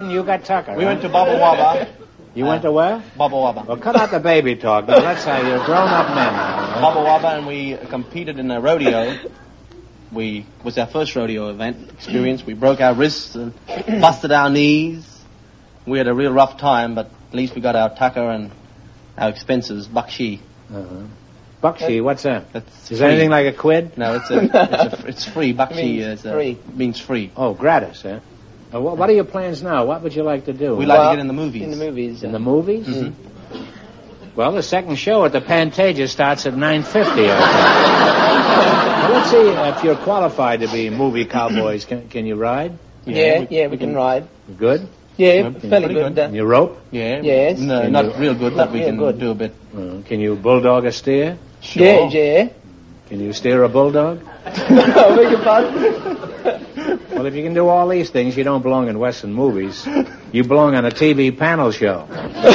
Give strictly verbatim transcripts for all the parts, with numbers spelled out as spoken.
You got Tucker. We huh? went to Baba Waba. You uh, went to where? Baba Waba. Well, cut out the baby talk. Now, let's say you're grown-up men now. Huh? Baba Waba, and we competed in a rodeo. We it was our first rodeo event experience. We broke our wrists and busted our knees. We had a real rough time, but at least we got our tucker and our expenses, bakshi. Uh-huh. Bakshi, what's that? That's Is free. that anything like a quid? No, it's a, it's, a, it's free. Bakshi means is a, free. means free. Oh, gratis, eh? Uh, what, what are your plans now? What would you like to do? We like Well, to get in the movies. In the movies. In uh, the movies? Mm-hmm. Well, the second show at the Pantages starts at nine fifty. Well, let's see if you're qualified to be movie cowboys. Can, can you ride? Yeah, we- yeah, we, we can, can- ride. Good? Yeah, Well, fairly pretty good. good. Uh, Can you rope? Yeah. Yes. No, Can not you- real good, Not but we real can good. do a bit. Uh, can you bulldog a steer? Sure. Yeah, yeah. Can you steer a bulldog? I beg your pardon? Well, if you can do all these things, you don't belong in Western movies. You belong on a T V panel show.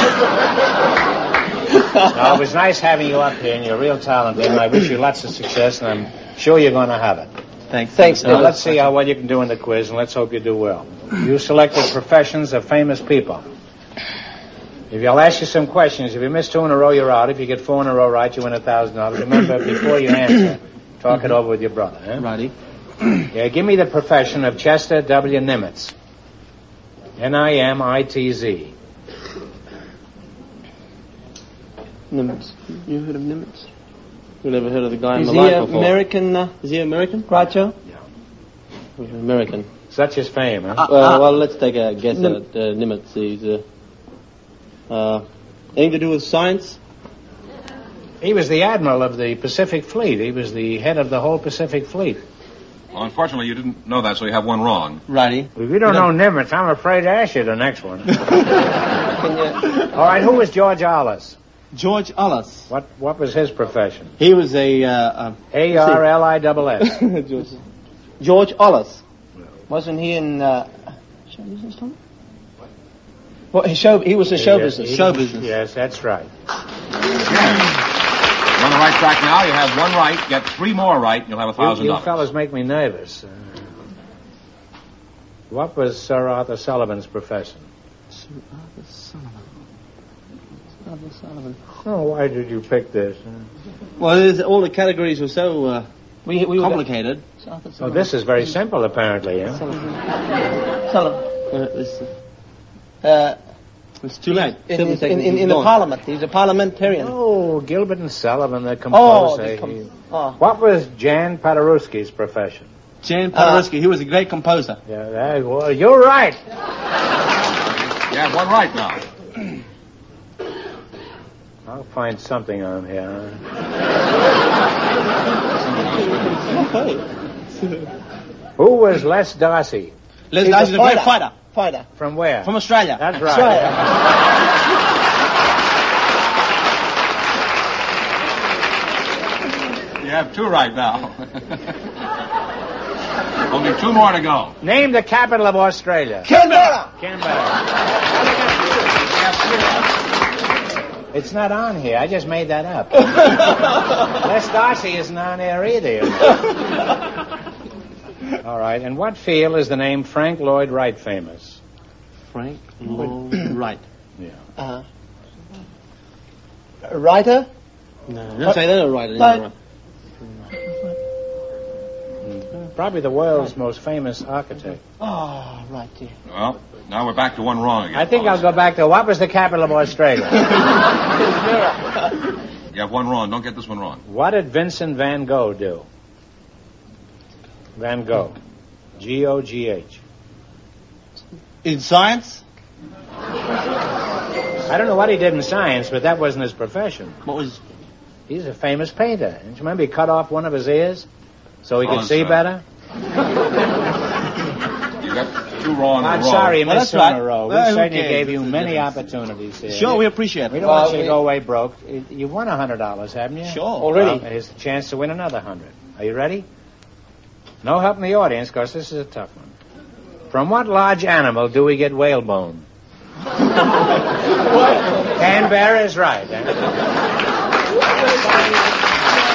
Now, it was nice having you up here, and you're real talented, and I wish you lots of success, and I'm sure you're going to have it. Thanks. Thanks, Now, Nicholas. let's see how well you can do in the quiz, and let's hope you do well. You selected professions of famous people. If I'll ask you some questions, if you miss two in a row, you're out. If you get four in a row right, you win a thousand dollars. Remember, before you answer, talk it over with your brother. Eh? Righty. Yeah, give me the profession of Chester W. Nimitz. N I M I T Z. Nimitz. You heard of Nimitz? You never heard of the guy Is in he the light a before? American? Uh, Is he American? Groucho? American. Such his fame, huh? Uh, well, uh, well, let's take a guess Nim- at uh, Nimitz. He's uh, uh, anything to do with science? He was the admiral of the Pacific Fleet. He was the head of the whole Pacific Fleet. Well, unfortunately, you didn't know that, so you have one wrong. Righty. If you don't know Nimitz, I'm afraid to ask you the next one. Can you... All right, who was George Arliss? George Arliss. What What was his profession? He was a uh, uh, A R L I S S. George, George Arliss. Wasn't he in... Uh, show business, Tom? Well, he, show, he was in show business. Show business. Yes, that's right. You're on the right track now. You have one right. Get three more right, and you'll have a You, thousand you dollars. fellas make me nervous. Uh, what was Sir Arthur Sullivan's profession? Sir Arthur Sullivan. Sir Arthur Sullivan. Oh, why did you pick this? Uh, Well, it is, all the categories were so uh, We, we were- complicated. oh, this is very simple, apparently. Huh? Sullivan. Uh, it's, Uh, it's too late. in, Seven in, seconds, in, he's in the gone. parliament. He's a parliamentarian. Oh, Gilbert and Sullivan, the Oh, composer. the com- He- oh. What was Jan Paderewski's profession? Jan Paderewski. he was a great composer. Yeah, that, well, you're right. You have one right now. I'll find something on here. Who was Les Darcy? Les He's Darcy's a a great fighter. fighter. Fighter. From where? From Australia. That's right. Australia. You have two right now. Only two more to go. Name the capital of Australia. Canberra. Canberra. It's not on here. I just made that up. Les Darcy isn't on there either. All right. In what field is the name Frank Lloyd Wright famous? Frank Lloyd Wright. Yeah. Uh, writer? No, don't say that or Wright. Like- Probably the world's most famous architect. Oh, right, yeah. Well, now we're back to one wrong again. I think I'll fellas. go back to what was the capital of Australia? You have one wrong. Don't get this one wrong. What did Vincent Van Gogh do? Van Gogh. G O G H. In science? I don't know what he did in science, but that wasn't his profession. What was... He's a famous painter. Don't you remember he cut off one of his ears so he Oh, could see sir. better? You got two wrong in a I'm row. sorry you Well, missed that's two in right. a row. We Well, who certainly cares? gave you It's a many difference. opportunities here. Sure, we appreciate We it. don't want Well, you to we- go away broke. You won one hundred dollars, haven't you? Sure. Already. Well, here's a chance to win another one hundred. Are you ready? No help in the audience, because this is a tough one. From what large animal do we get whalebone? Canberra is right. Eh?